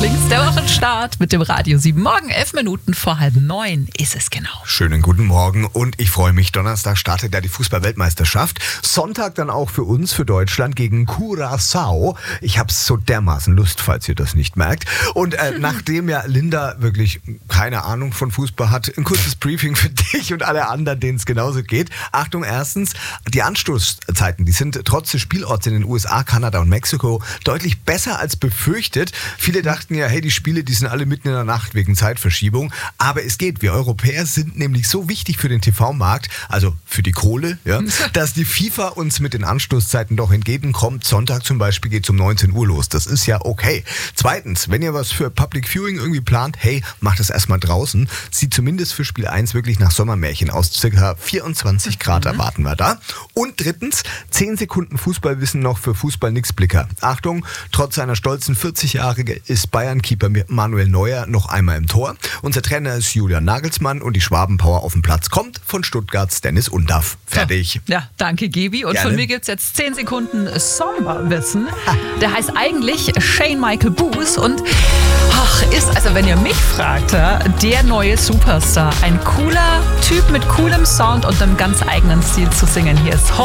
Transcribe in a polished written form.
Waitlings, der Wochenstart mit dem Radio 7. Morgen 11 Minuten vor 8:30 ist es genau. Schönen guten Morgen und ich freue mich, Donnerstag startet ja die Fußball-Weltmeisterschaft. Sonntag dann auch für uns, für Deutschland gegen Curaçao. Ich habe so dermaßen Lust, falls ihr das nicht merkt. Und nachdem ja Linda wirklich keine Ahnung von Fußball hat, ein kurzes Briefing für dich und alle anderen, denen es genauso geht. Achtung, erstens, die Anstoßzeiten, die sind trotz des Spielorts in den USA, Kanada und Mexiko deutlich besser als befürchtet. Viele dachten ja, hey, die Spiele, die sind alle mitten in der Nacht wegen Zeitverschiebung. Aber es geht. Wir Europäer sind nämlich so wichtig für den TV-Markt, also für die Kohle, ja, dass die FIFA uns mit den Anstoßzeiten doch entgegenkommt. Sonntag zum Beispiel geht es um 19 Uhr los. Das ist ja okay. Zweitens, wenn ihr was für Public Viewing irgendwie plant, hey, macht das erstmal draußen. Sieht zumindest für Spiel 1 wirklich nach Sommermärchen aus. Circa 24 Grad erwarten wir da. Und drittens, 10 Sekunden Fußballwissen noch für Fußball-Nix-Blicker. Achtung, trotz seiner stolzen 40 Jahre ist Bayern-Keeper Manuel Neuer noch einmal im Tor. Unser Trainer ist Julian Nagelsmann und die Schwabenpower auf den Platz kommt von Stuttgarts Dennis Undaff. Fertig. Ja, danke Gebi. Und Gerne. von mir gibt es jetzt 10 Sekunden Sommerwissen. Der heißt eigentlich Shane Michael Boos und ist, also wenn ihr mich fragt, der neue Superstar. Ein cooler Typ mit coolem Sound und einem ganz eigenen Stil zu singen. Hier ist